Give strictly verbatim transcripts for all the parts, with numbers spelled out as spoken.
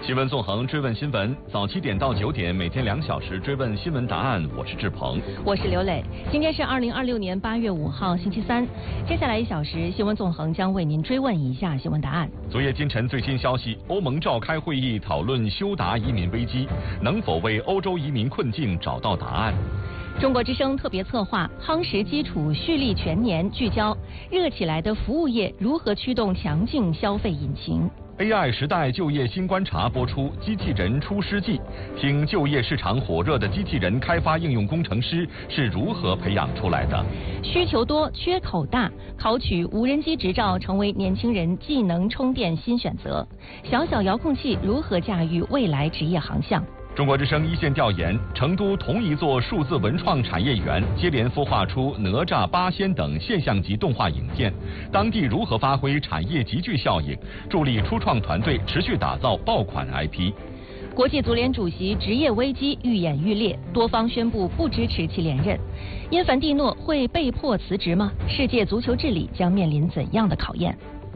新闻纵横追问新闻，早七点到九点，每天两小时追问新闻答案。我是志鹏， 我是刘磊。今天是二零二六年八月五号，星期三。接下来一小时，新闻纵横将为您追问以下新闻答案。 昨夜今晨最新消息，欧盟召开会议讨论休达移民危机，能否为欧洲移民困境找到答案？ 中国之声特别策划夯实基础蓄力全年，聚焦热起来的服务业如何驱动强劲消费引擎。 A I 时代就业新观察播出，机器人出师记，听就业市场火热的机器人开发应用工程师是如何培养出来的。 需求多，缺口大，考取无人机执照成为年轻人技能充电新选择。小小遥控器如何驾驭未来职业航向？ 中国之声一线调研，成都同一座数字文创产业园接连孵化出哪吒、八仙等现象级动画影片，当地如何发挥产业集聚效应，助力初创团队持续打造爆款 I P？ 国际足联主席职业危机愈演愈烈，多方宣布不支持其连任。因凡蒂诺会被迫辞职吗？世界足球治理将面临怎样的考验？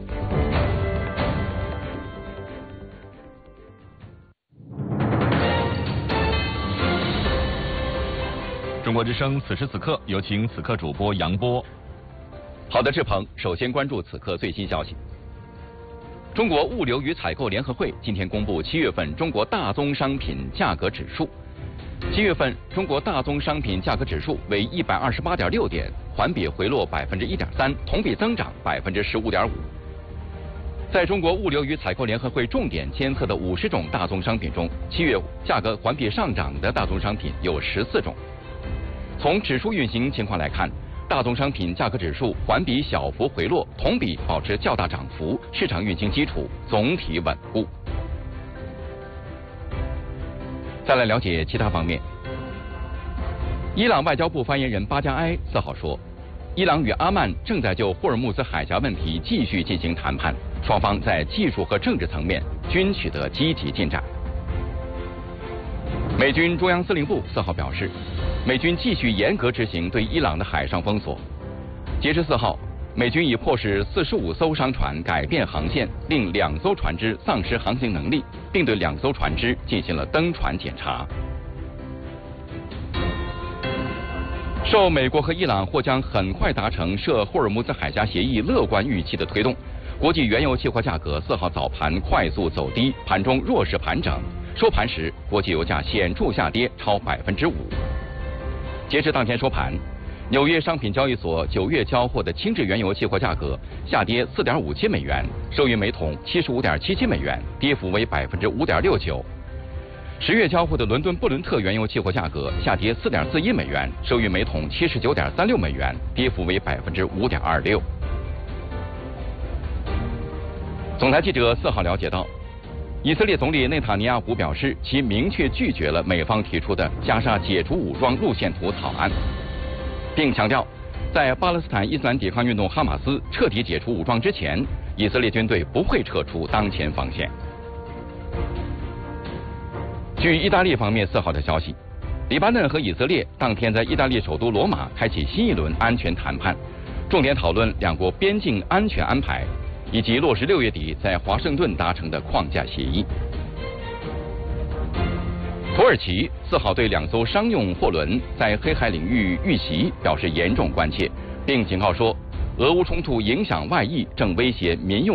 中国之声此时此刻有请此刻主播杨波。 好的，志鹏，首先关注此刻最新消息。中国物流与采购联合会今天公布七月份中国大宗商品价格指数。七月份中国大宗商品价格指数为一百二十八点六点，环比回落百分之一点三，同比增长百分之十五点五。在中国物流与采购联合会重点监测的五十种大宗商品中，七月价格环比上涨的大宗商品有十四种。从指数运行情况来看，大宗商品价格指数环比小幅回落，同比保持较大涨幅，市场运行基础总体稳固。再来了解其他方面。伊朗外交部发言人巴加埃四号说，伊朗与阿曼正在就霍尔木兹海峡问题继续进行谈判，双方在技术和政治层面均取得积极进展。美军中央司令部四号表示，美军继续严格执行对伊朗的海上封锁。截至四号，美军已迫使四十五艘商船改变航线，令两艘船只丧失航行能力，并对两艘船只进行了登船检查。受美国和伊朗或将很快达成涉霍尔木兹海峡协议乐观预期的推动，国际原油期货价格四号早盘快速走低，盘中弱势盘整，收盘时国际油价显著下跌超百分之五。截至当天收盘，纽约商品交易所九月交货的轻质原油期货价格下跌四点五七美元，收于每桶七十五点七七美元，跌幅为百分之五点六九。十月交货的伦敦布伦特原油期货价格下跌四点四一美元，收于每桶七十九点三六美元，跌幅为百分之五点二六。总台记者四号了解到，以色列总理内塔尼亚胡表示，其明确拒绝了美方提出的加沙解除武装路线图草案，并强调，在巴勒斯坦伊斯兰抵抗运动哈马斯彻底解除武装之前，以色列军队不会撤出当前防线。据意大利方面四号的消息，黎巴嫩和以色列当天在意大利首都罗马开启新一轮安全谈判，重点讨论两国边境安全安排，以及落实六月底在华盛顿达成的框架协议。土耳其四号对两艘商用货轮在黑海领域遇袭表示严重关切，并警告说，俄乌冲突影响外溢，正威胁民用